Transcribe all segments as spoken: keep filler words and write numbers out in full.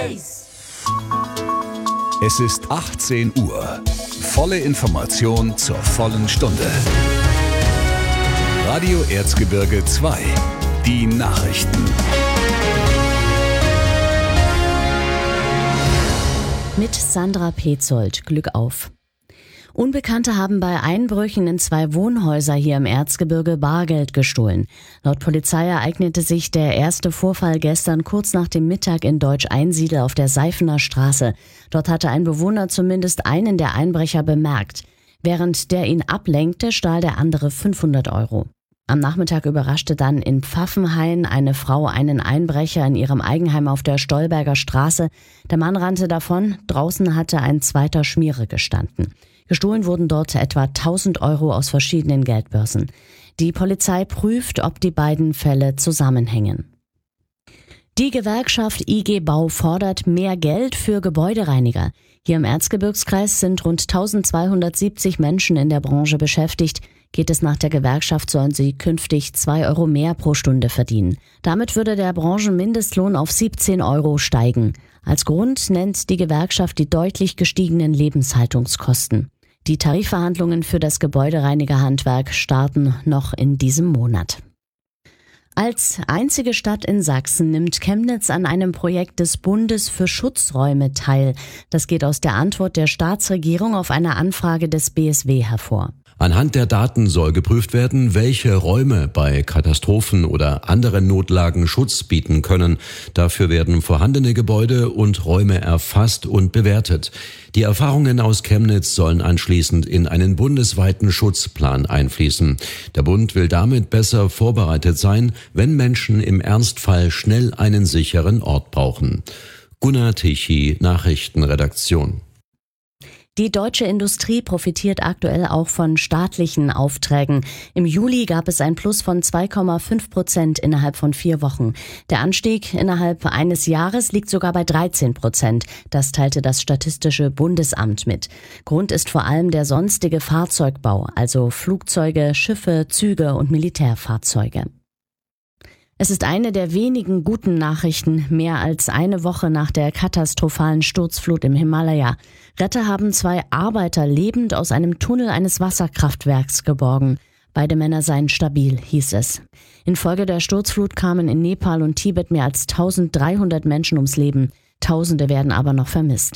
Base. Es ist achtzehn Uhr. Volle Information zur vollen Stunde. Radio Erzgebirge zwei. Die Nachrichten. Mit Sandra Petzold. Glück auf. Unbekannte haben bei Einbrüchen in zwei Wohnhäuser hier im Erzgebirge Bargeld gestohlen. Laut Polizei ereignete sich der erste Vorfall gestern kurz nach dem Mittag in Deutsch-Einsiedel auf der Seifener Straße. Dort hatte ein Bewohner zumindest einen der Einbrecher bemerkt. Während der ihn ablenkte, stahl der andere fünfhundert Euro. Am Nachmittag überraschte dann in Pfaffenhain eine Frau einen Einbrecher in ihrem Eigenheim auf der Stolberger Straße. Der Mann rannte davon, draußen hatte ein zweiter Schmiere gestanden. Gestohlen wurden dort etwa tausend Euro aus verschiedenen Geldbörsen. Die Polizei prüft, ob die beiden Fälle zusammenhängen. Die Gewerkschaft I G Bau fordert mehr Geld für Gebäudereiniger. Hier im Erzgebirgskreis sind rund eintausendzweihundertsiebzig Menschen in der Branche beschäftigt. Geht es nach der Gewerkschaft, sollen sie künftig zwei Euro mehr pro Stunde verdienen. Damit würde der Branchenmindestlohn auf siebzehn Euro steigen. Als Grund nennt die Gewerkschaft die deutlich gestiegenen Lebenshaltungskosten. Die Tarifverhandlungen für das Gebäudereinigerhandwerk starten noch in diesem Monat. Als einzige Stadt in Sachsen nimmt Chemnitz an einem Projekt des Bundes für Schutzräume teil. Das geht aus der Antwort der Staatsregierung auf eine Anfrage des B S W hervor. Anhand der Daten soll geprüft werden, welche Räume bei Katastrophen oder anderen Notlagen Schutz bieten können. Dafür werden vorhandene Gebäude und Räume erfasst und bewertet. Die Erfahrungen aus Chemnitz sollen anschließend in einen bundesweiten Schutzplan einfließen. Der Bund will damit besser vorbereitet sein, wenn Menschen im Ernstfall schnell einen sicheren Ort brauchen. Gunnar Tichy, Nachrichtenredaktion. Die deutsche Industrie profitiert aktuell auch von staatlichen Aufträgen. Im Juli gab es ein Plus von zwei Komma fünf Prozent innerhalb von vier Wochen. Der Anstieg innerhalb eines Jahres liegt sogar bei dreizehn Prozent. Das teilte das Statistische Bundesamt mit. Grund ist vor allem der sonstige Fahrzeugbau, also Flugzeuge, Schiffe, Züge und Militärfahrzeuge. Es ist eine der wenigen guten Nachrichten, mehr als eine Woche nach der katastrophalen Sturzflut im Himalaya. Retter haben zwei Arbeiter lebend aus einem Tunnel eines Wasserkraftwerks geborgen. Beide Männer seien stabil, hieß es. Infolge der Sturzflut kamen in Nepal und Tibet mehr als eintausenddreihundert Menschen ums Leben. Tausende werden aber noch vermisst.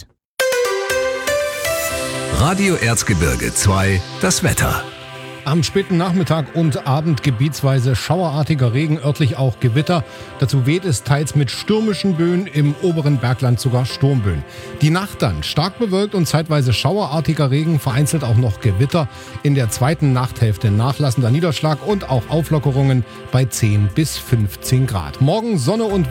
Radio Erzgebirge zwei, das Wetter. Am späten Nachmittag und Abend gebietsweise schauerartiger Regen, örtlich auch Gewitter. Dazu weht es teils mit stürmischen Böen, im oberen Bergland sogar Sturmböen. Die Nacht dann stark bewölkt und zeitweise schauerartiger Regen, vereinzelt auch noch Gewitter. In der zweiten Nachthälfte nachlassender Niederschlag und auch Auflockerungen bei zehn bis fünfzehn Grad. Morgen Sonne und